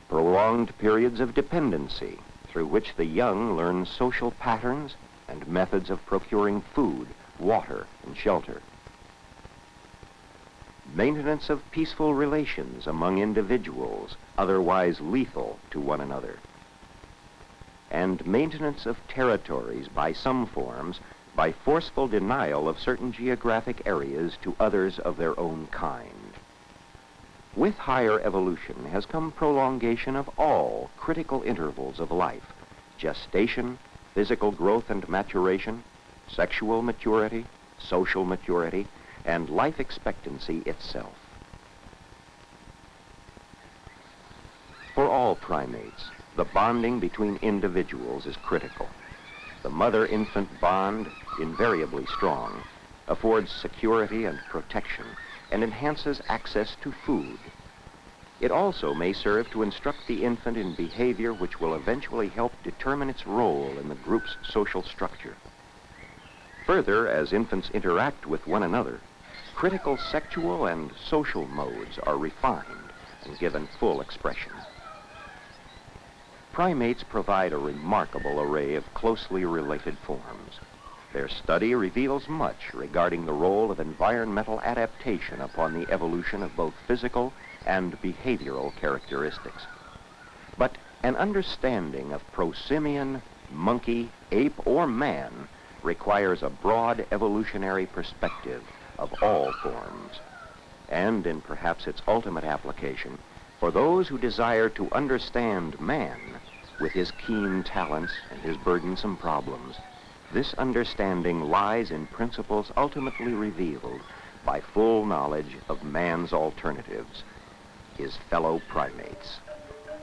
prolonged periods of dependency through which the young learn social patterns and methods of procuring food, water, and shelter. Maintenance of peaceful relations among individuals otherwise lethal to one another. And maintenance of territories by some forms by forceful denial of certain geographic areas to others of their own kind. With higher evolution has come prolongation of all critical intervals of life: gestation, physical growth and maturation, sexual maturity, social maturity, and life expectancy itself. For all primates, the bonding between individuals is critical. The mother-infant bond, invariably strong, affords security and protection and enhances access to food. It also may serve to instruct the infant in behavior which will eventually help determine its role in the group's social structure. Further, as infants interact with one another, critical sexual and social modes are refined and given full expression. Primates provide a remarkable array of closely related forms. Their study reveals much regarding the role of environmental adaptation upon the evolution of both physical and behavioral characteristics. But an understanding of prosimian, monkey, ape, or man requires a broad evolutionary perspective of all forms. And in perhaps its ultimate application, for those who desire to understand man with his keen talents and his burdensome problems, this understanding lies in principles ultimately revealed by full knowledge of man's alternatives, his fellow primates.